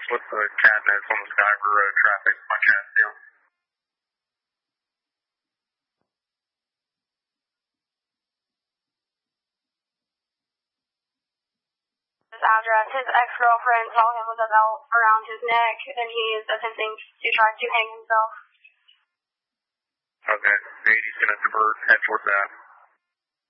What's the cabinets on the Skyver Road traffic by Catskill? His address, his ex-girlfriend saw him with a belt around his neck, and he is attempting to try to hang himself. Okay, 80's going to divert, head towards that.